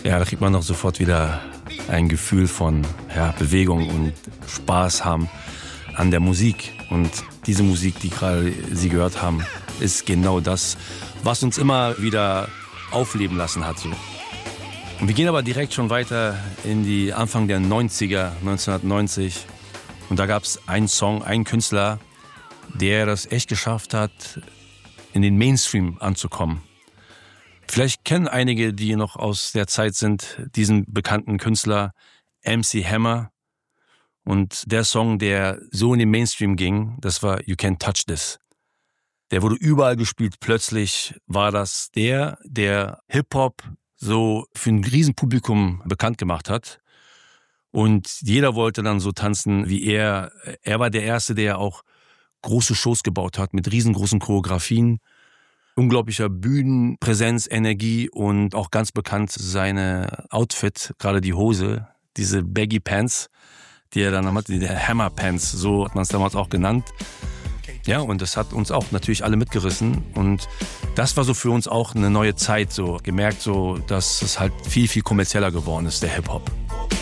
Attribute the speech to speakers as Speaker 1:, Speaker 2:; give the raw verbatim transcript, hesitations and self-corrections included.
Speaker 1: Ja, da kriegt man noch sofort wieder ein Gefühl von ja, Bewegung und Spaß haben an der Musik. Und diese Musik, die gerade Sie gehört haben, ist genau das, was uns immer wieder aufleben lassen hat. So. Und wir gehen aber direkt schon weiter in die Anfang der neunziger, neunzehnhundertneunzig. Und da gab es einen Song, einen Künstler, der das echt geschafft hat, in den Mainstream anzukommen. Vielleicht kennen einige, die noch aus der Zeit sind, diesen bekannten Künstler M C Hammer. Und der Song, der so in den Mainstream ging, das war You Can't Touch This. Der wurde überall gespielt. Plötzlich war das der, der Hip-Hop so für ein Riesenpublikum bekannt gemacht hat. Und jeder wollte dann so tanzen wie er. Er war der Erste, der auch große Shows gebaut hat mit riesengroßen Choreografien. Unglaublicher Bühnenpräsenz, Energie und auch ganz bekannt seine Outfit, gerade die Hose, diese Baggy Pants, die er dann hatte, die Hammer Pants, so hat man es damals auch genannt. Ja, und das hat uns auch natürlich alle mitgerissen und das war so für uns auch eine neue Zeit, so gemerkt, so, dass es halt viel, viel kommerzieller geworden ist, der Hip-Hop.